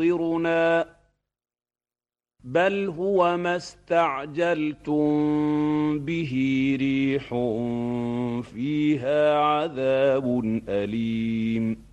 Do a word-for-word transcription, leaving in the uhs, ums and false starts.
يُمْطِرُنَا بل هو ما استعجلتم به ريح فيها عذاب أليم